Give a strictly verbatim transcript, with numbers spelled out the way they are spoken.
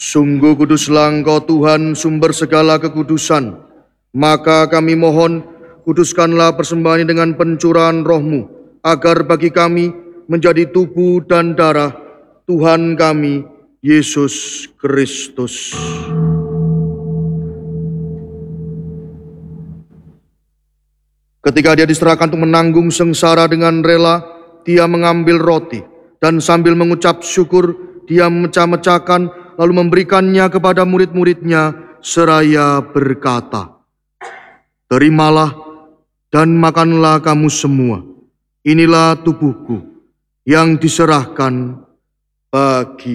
Sungguh kuduslah Engkau Tuhan, sumber segala kekudusan. Maka kami mohon, kuduskanlah persembahan ini dengan pencurahan roh-Mu, agar bagi kami menjadi tubuh dan darah Tuhan kami, Yesus Kristus. Ketika dia diserahkan untuk menanggung sengsara dengan rela, dia mengambil roti, dan sambil mengucap syukur, dia memecah-mecahkan, lalu memberikannya kepada murid-muridnya, seraya berkata, "Terimalah dan makanlah kamu semua. Inilah tubuhku yang diserahkan bagi